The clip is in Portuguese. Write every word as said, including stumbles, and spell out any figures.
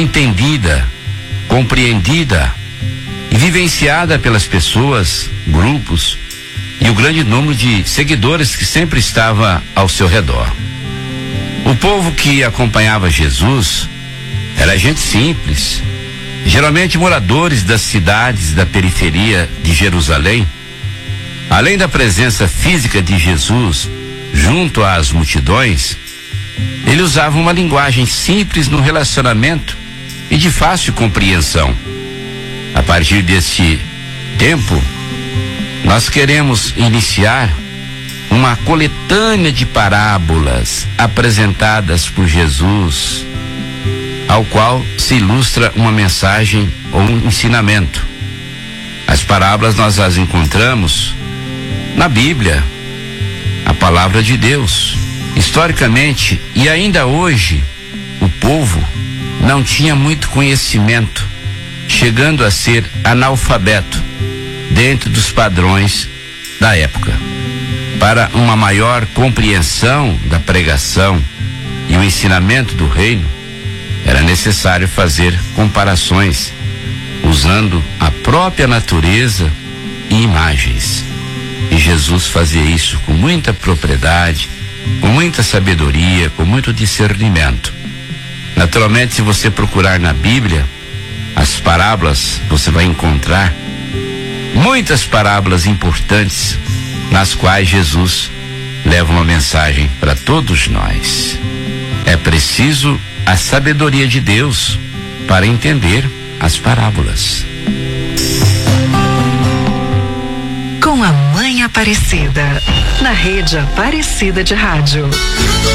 entendida, compreendida e vivenciada pelas pessoas, grupos e o grande número de seguidores que sempre estava ao seu redor. O povo que acompanhava Jesus era gente simples, geralmente moradores das cidades da periferia de Jerusalém. Além da presença física de Jesus junto às multidões, ele usava uma linguagem simples no relacionamento e de fácil compreensão. A partir deste tempo, nós queremos iniciar uma coletânea de parábolas apresentadas por Jesus, ao qual se ilustra uma mensagem ou um ensinamento. As parábolas nós as encontramos na Bíblia, a palavra de Deus. Historicamente e ainda hoje, o povo não tinha muito conhecimento, chegando a ser analfabeto dentro dos padrões da época. Para uma maior compreensão da pregação e o ensinamento do reino, era necessário fazer comparações, usando a própria natureza e imagens. E Jesus fazia isso com muita propriedade, com muita sabedoria, com muito discernimento. Naturalmente, se você procurar na Bíblia as parábolas, você vai encontrar muitas parábolas importantes nas quais Jesus leva uma mensagem para todos nós. É preciso a sabedoria de Deus para entender as parábolas. Com a Mãe Aparecida, na Rede Aparecida de Rádio.